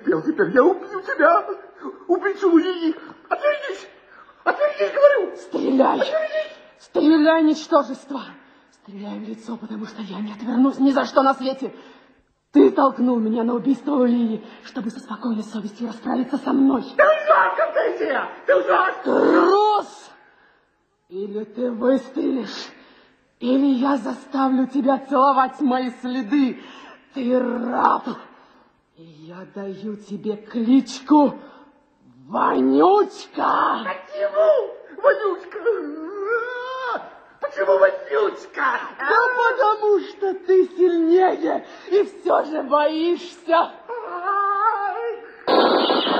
потерпел. Теперь я убью тебя. Убийцу Луи. Отвернись. Отвернись, говорю. Стреляй. Отвернись. Стреляй, ничтожество. Стреляй в лицо, потому что я не отвернусь ни за что на свете. Ты толкнул меня на убийство Луи, чтобы со спокойной совестью расправиться со мной. Ты лжешь, Гортензия! Ты лжешь! Трус! Или ты выстрелишь, или я заставлю тебя целовать мои следы. Ты раб. И я даю тебе кличку Вонючка. Почему, Вонючка? Почему Вонючка? Да потому что ты сильнее и все же боишься.